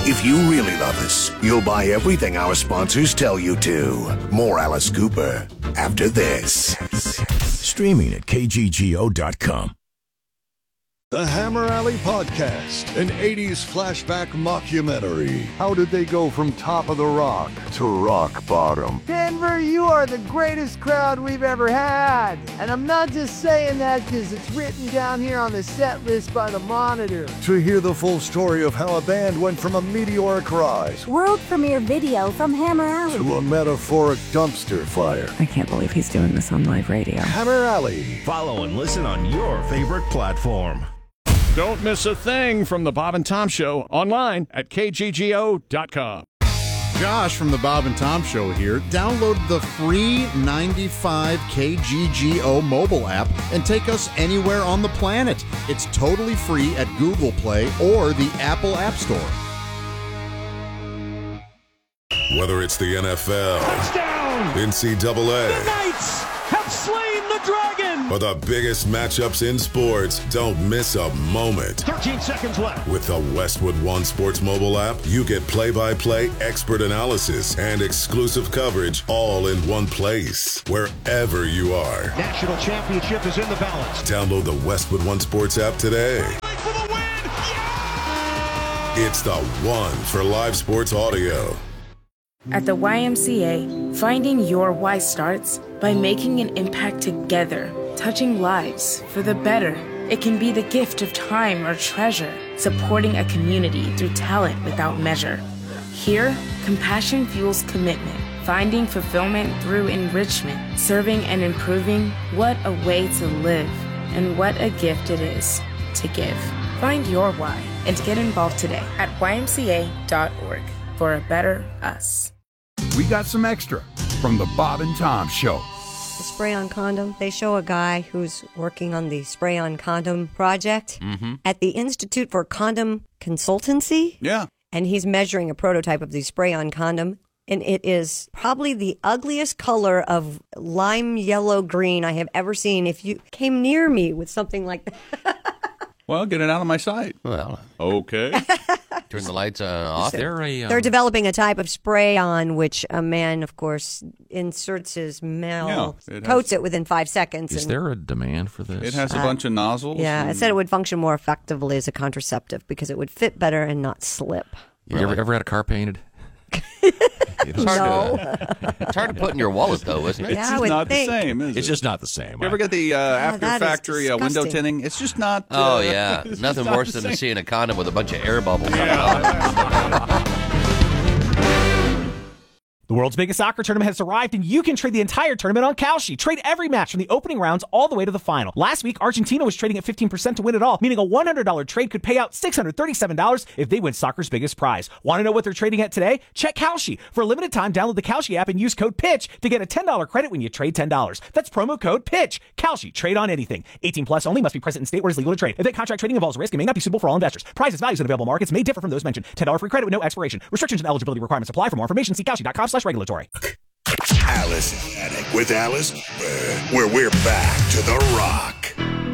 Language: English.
If you really love us, you'll buy everything our sponsors tell you to. More Alice Cooper after this. Streaming at kggo.com. The Hammer Alley Podcast, an 80s flashback mockumentary. How did they go from top of the rock to rock bottom? Denver, you are the greatest crowd we've ever had. And I'm not just saying that because it's written down here on the set list by the Monitor. To hear the full story of how a band went from a meteoric rise, world premiere video from Hammer Alley, to a metaphoric dumpster fire. I can't believe he's doing this on live radio. Hammer Alley. Follow and listen on your favorite platform. Don't miss a thing from the Bob and Tom Show online at kggo.com. Josh from the Bob and Tom Show here. Download the free 95 KGGO mobile app and take us anywhere on the planet. It's totally free at Google Play or the Apple App Store. Whether it's the NFL, touchdown, NCAA, the Knights have slain the dragon, or the biggest matchups in sports, don't miss a moment. 13 seconds left. With the Westwood One Sports mobile app, you get play-by-play expert analysis and exclusive coverage all in one place, wherever you are. National championship is in the balance. Download the Westwood One Sports app today. For the win! Yeah! It's the one for live sports audio. At the YMCA, finding your why starts by making an impact together, touching lives for the better. It can be the gift of time or treasure, supporting a community through talent without measure. Here, compassion fuels commitment, finding fulfillment through enrichment, serving and improving. What a way to live, and what a gift it is to give. Find your why and get involved today at ymca.org. for a better us. We got some extra from the Bob and Tom Show. The spray-on condom. They show a guy who's working on the spray-on condom project at the Institute for Condom Consultancy. Yeah. And he's measuring a prototype of the spray-on condom. And it is probably the ugliest color of lime yellow green I have ever seen. If you came near me with something like that. Well, get it out of my sight. Well, okay. Turn the lights off. They're developing a type of spray-on which a man, of course, inserts his mouth, coats it within 5 seconds. Is there a demand for this? It has a bunch of nozzles. Yeah, it said it would function more effectively as a contraceptive because it would fit better and not slip. You ever had a car painted? It's hard to put in your wallet, though, isn't it? It's just not the same, is it? It's just not the same. You ever get the after-factory window tinting? It's just not... Oh, yeah. Nothing worse than seeing a condom with a bunch of air bubbles. The world's biggest soccer tournament has arrived, and you can trade the entire tournament on Kalshi. Trade every match from the opening rounds all the way to the final. Last week, Argentina was trading at 15% to win it all, meaning a $100 trade could pay out $637 if they win soccer's biggest prize. Want to know what they're trading at today? Check Kalshi. For a limited time, download the Kalshi app and use code PITCH to get a $10 credit when you trade $10. That's promo code PITCH. Kalshi. Trade on anything. 18 plus only. Must be present in state where it is legal to trade. Event contract trading involves risk and may not be suitable for all investors. Prices, values, and available markets may differ from those mentioned. $10 free credit with no expiration. Restrictions and eligibility requirements apply. For more information, see Kalshi.com/regulatory. Alice Attic with Alice Cooper, where we're back to the rock.